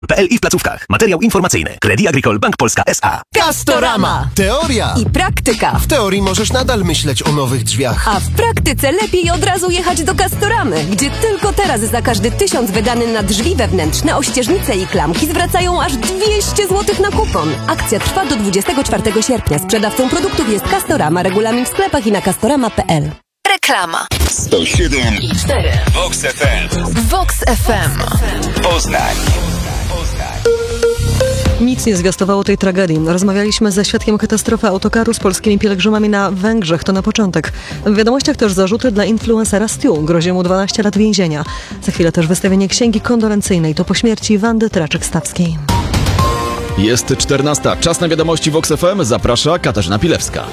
PL i w placówkach. Materiał informacyjny. Credit Agricole Bank Polska S.A. Castorama. Teoria. I praktyka. W teorii możesz nadal myśleć o nowych drzwiach. A w praktyce lepiej od razu jechać do Castoramy, gdzie tylko teraz za każdy 1000 wydany na drzwi wewnętrzne, ościeżnice i klamki zwracają aż 200 zł na kupon. Akcja trwa do 24 sierpnia. Sprzedawcą produktów jest Castorama. Regulamin w sklepach i na castorama.pl. Reklama. 107,4 Vox FM. Vox FM. Poznań. Nic nie zwiastowało tej tragedii. Rozmawialiśmy ze świadkiem katastrofy autokaru z polskimi pielgrzymami na Węgrzech. To na początek. W wiadomościach też zarzuty dla influencera Stu. Grozi mu 12 lat więzienia. Za chwilę też wystawienie księgi kondolencyjnej. To po śmierci Wandy Traczyk-Stawskiej. Jest 14. Czas na wiadomości Vox FM. Zaprasza Katarzyna Pilewska.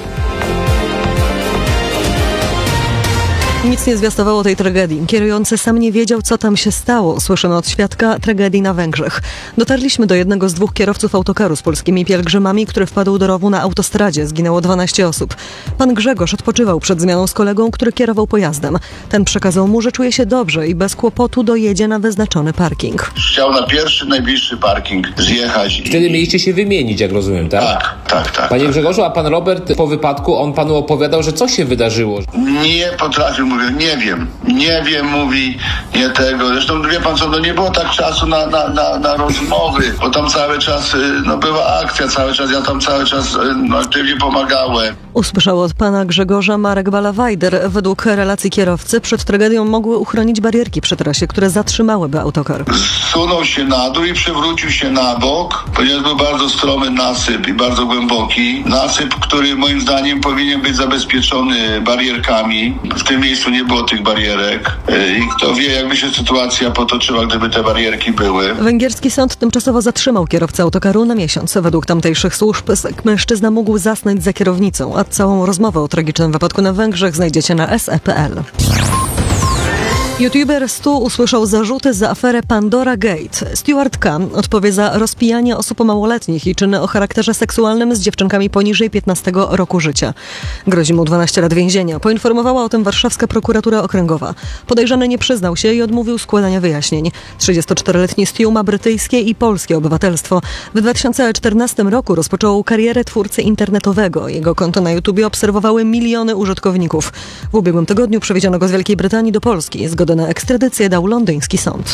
Nic nie zwiastowało tej tragedii. Kierujący sam nie wiedział, co tam się stało. Słyszymy od świadka tragedii na Węgrzech. Dotarliśmy do jednego z 2 kierowców autokaru z polskimi pielgrzymami, który wpadł do rowu na autostradzie. Zginęło 12 osób. Pan Grzegorz odpoczywał przed zmianą z kolegą, który kierował pojazdem. Ten przekazał mu, że czuje się dobrze i bez kłopotu dojedzie na wyznaczony parking. Chciał na pierwszy, najbliższy parking zjechać. Wtedy mieliście się wymienić, jak rozumiem, tak? Tak. Panie Grzegorzu, a pan Robert po wypadku, on panu opowiadał, że co się wydarzyło? Nie potrafił, mówię, nie wiem, mówi, nie tego. Zresztą wie pan co, nie było tak czasu na rozmowy, bo tam cały czas, była akcja cały czas, ja tam cały czas aktywnie pomagałem. Usłyszał od pana Grzegorza Marek Balawajder. Według relacji kierowcy przed tragedią mogły uchronić barierki przy trasie, które zatrzymałyby autokar. Zsunął się na dół i przewrócił się na bok, ponieważ był bardzo stromy nasyp i bardzo głęboki. Nasyp, który moim zdaniem powinien być zabezpieczony barierkami. W tym miejscu nie było tych barierek i kto wie, jakby się sytuacja potoczyła, gdyby te barierki były. Węgierski sąd tymczasowo zatrzymał kierowcę autokaru na miesiąc. Według tamtejszych służb mężczyzna mógł zasnąć za kierownicą, a całą rozmowę o tragicznym wypadku na Węgrzech znajdziecie na se.pl. YouTuber Stu usłyszał zarzuty za aferę Pandora Gate. Stuart K. odpowie za rozpijanie osób małoletnich i czyny o charakterze seksualnym z dziewczynkami poniżej 15 roku życia. Grozi mu 12 lat więzienia. Poinformowała o tym warszawska prokuratura okręgowa. Podejrzany nie przyznał się i odmówił składania wyjaśnień. 34-letni Stu ma brytyjskie i polskie obywatelstwo. W 2014 roku rozpoczął karierę twórcy internetowego. Jego konto na YouTubie obserwowały miliony użytkowników. W ubiegłym tygodniu przewieziono go z Wielkiej Brytanii do Polski. Zgodę na ekstradycję dał londyński sąd.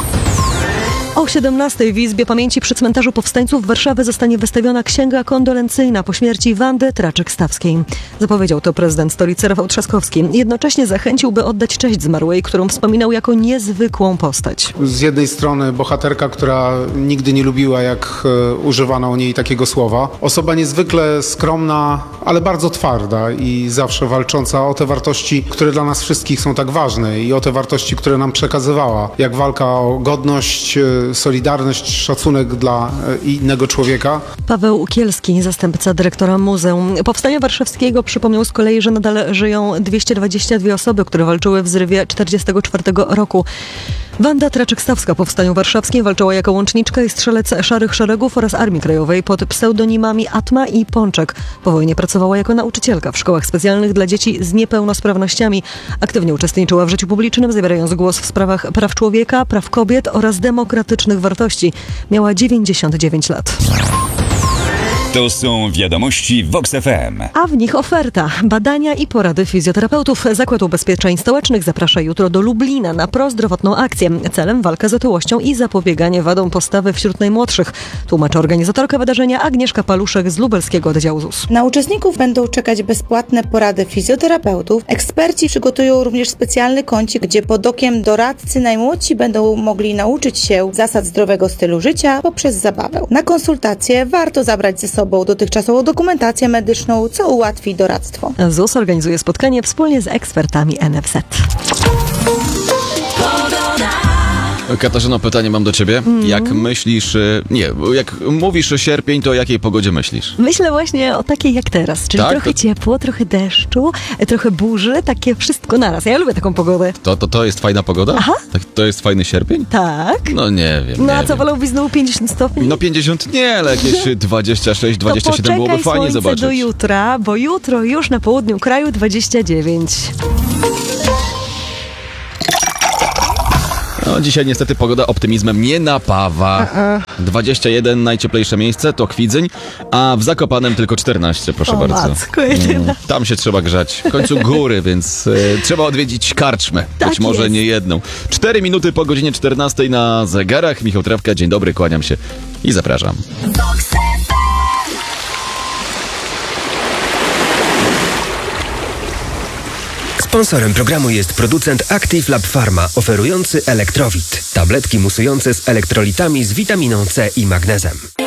O 17 w Izbie Pamięci przy Cmentarzu Powstańców Warszawy zostanie wystawiona księga kondolencyjna po śmierci Wandy Traczyk-Stawskiej. Zapowiedział to prezydent stolicy Rafał Trzaskowski. Jednocześnie zachęcił, by oddać cześć zmarłej, którą wspominał jako niezwykłą postać. Z jednej strony bohaterka, która nigdy nie lubiła, jak używano o niej takiego słowa. Osoba niezwykle skromna, ale bardzo twarda i zawsze walcząca o te wartości, które dla nas wszystkich są tak ważne i o te wartości, które nam przekazywała. Jak walka o godność, solidarność, szacunek dla innego człowieka. Paweł Ukielski, zastępca dyrektora muzeum Powstania Warszawskiego, przypomniał z kolei, że nadal żyją 222 osoby, które walczyły w zrywie 1944 roku. Wanda Traczyk-Stawska w Powstaniu Warszawskim walczyła jako łączniczka i strzelec Szarych Szeregów oraz Armii Krajowej pod pseudonimami Atma i Pączek. Po wojnie pracowała jako nauczycielka w szkołach specjalnych dla dzieci z niepełnosprawnościami. Aktywnie uczestniczyła w życiu publicznym, zabierając głos w sprawach praw człowieka, praw kobiet oraz demokratycznych wartości. Miała 99 lat. To są wiadomości Vox FM. A w nich oferta. Badania i porady fizjoterapeutów. Zakład Ubezpieczeń Społecznych zaprasza jutro do Lublina na prozdrowotną akcję. Celem walka z otyłością i zapobieganie wadom postawy wśród najmłodszych. Tłumaczy organizatorka wydarzenia Agnieszka Paluszek z lubelskiego oddziału ZUS. Na uczestników będą czekać bezpłatne porady fizjoterapeutów. Eksperci przygotują również specjalny kącik, gdzie pod okiem doradcy najmłodsi będą mogli nauczyć się zasad zdrowego stylu życia poprzez zabawę. Na konsultacje warto zabrać ze sobą dotychczasową dokumentację medyczną, co ułatwi doradztwo. ZUS organizuje spotkanie wspólnie z ekspertami NFZ. Katarzyno, pytanie mam do ciebie. Jak myślisz, jak mówisz sierpień, to o jakiej pogodzie myślisz? Myślę właśnie o takiej jak teraz, czyli tak? Trochę ciepło, trochę deszczu, trochę burzy, takie wszystko naraz. Ja lubię taką pogodę. To jest fajna pogoda? Aha. To jest fajny sierpień? Tak. No nie wiem. No a co, wolałbyś znowu 50 stopni? No 50 nie, ale jakieś 26, 27 byłoby fajnie zobaczyć. Do jutra, bo jutro już na południu kraju 29. No dzisiaj niestety pogoda optymizmem nie napawa. 21 najcieplejsze miejsce to Kwidzyń, a w Zakopanem tylko 14, proszę bardzo. Matko jedyna. Tam się trzeba grzać. W końcu góry, więc trzeba odwiedzić karczmę. Tak Być może jest. nie jedną. 4 minuty po godzinie 14 na zegarach. Michał Trawka, dzień dobry, kłaniam się i zapraszam. Sponsorem programu jest producent Active Lab Pharma, oferujący Elektrowit. Tabletki musujące z elektrolitami z witaminą C i magnezem.